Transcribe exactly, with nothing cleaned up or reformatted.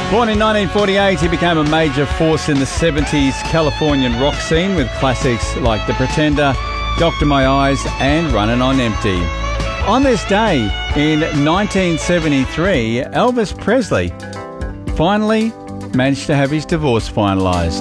Born in nineteen forty-eight, he became a major force in the seventies Californian rock scene with classics like The Pretender, Doctor My Eyes and Running on Empty. On this day in nineteen seventy-three, Elvis Presley finally managed to have his divorce finalised.